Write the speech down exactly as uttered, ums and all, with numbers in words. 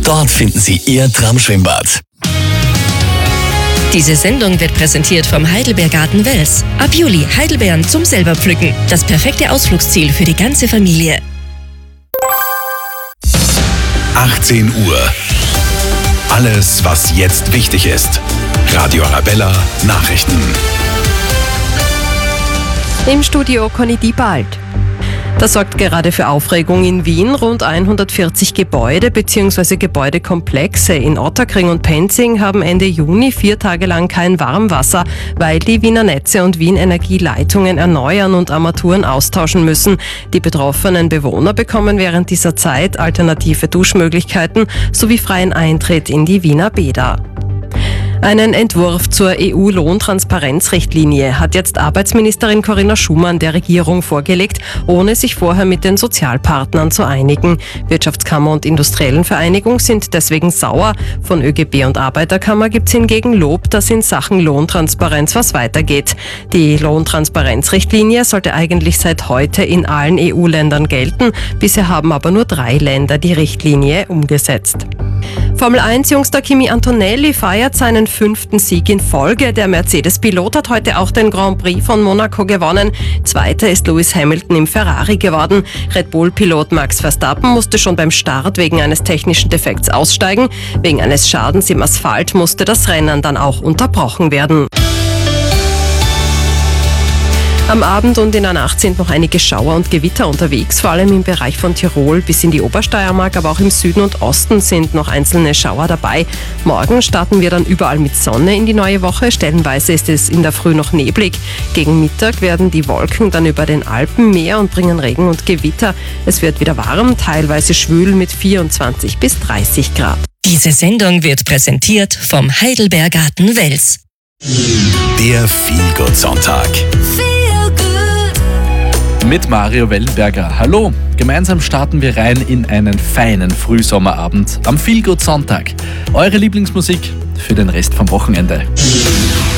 Dort finden Sie Ihr Traumschwimmbad. Diese Sendung wird präsentiert vom Heidelbeergarten Wels. Ab Juli Heidelbeeren zum selber pflücken. Das perfekte Ausflugsziel für die ganze Familie. achtzehn Uhr. Alles, was jetzt wichtig ist. Radio Arabella Nachrichten. Im Studio Conny Diebald. Das sorgt gerade für Aufregung in Wien. Rund hundertvierzig Gebäude bzw. Gebäudekomplexe in Ottakring und Penzing haben Ende Juni vier Tage lang kein Warmwasser, weil die Wiener Netze und Wien Energieleitungen erneuern und Armaturen austauschen müssen. Die betroffenen Bewohner bekommen während dieser Zeit alternative Duschmöglichkeiten sowie freien Eintritt in die Wiener Bäder. Einen Entwurf zur E U-Lohntransparenzrichtlinie hat jetzt Arbeitsministerin Corinna Schumann der Regierung vorgelegt, ohne sich vorher mit den Sozialpartnern zu einigen. Wirtschaftskammer und Industriellenvereinigung sind deswegen sauer. Von ÖGB und Arbeiterkammer gibt es hingegen Lob, dass in Sachen Lohntransparenz was weitergeht. Die Lohntransparenzrichtlinie sollte eigentlich seit heute in allen E U-Ländern gelten. Bisher haben aber nur drei Länder die Richtlinie umgesetzt. Formel eins Jungster Kimi Antonelli feiert seinen fünften Sieg in Folge. Der Mercedes-Pilot hat heute auch den Grand Prix von Monaco gewonnen. Zweiter ist Lewis Hamilton im Ferrari geworden. Red Bull-Pilot Max Verstappen musste schon beim Start wegen eines technischen Defekts aussteigen. Wegen eines Schadens im Asphalt musste das Rennen dann auch unterbrochen werden. Am Abend und in der Nacht sind noch einige Schauer und Gewitter unterwegs, vor allem im Bereich von Tirol bis in die Obersteiermark, aber auch im Süden und Osten sind noch einzelne Schauer dabei. Morgen starten wir dann überall mit Sonne in die neue Woche. Stellenweise ist es in der Früh noch neblig. Gegen Mittag werden die Wolken dann über den Alpen mehr und bringen Regen und Gewitter. Es wird wieder warm, teilweise schwül mit vierundzwanzig bis dreißig Grad. Diese Sendung wird präsentiert vom Heidelbeergarten Wels. Der Feel-Good-Sonntag. Mit Mario Wellenberger. Hallo! Gemeinsam starten wir rein in einen feinen Frühsommerabend am Feel Good Sonntag. Eure Lieblingsmusik für den Rest vom Wochenende.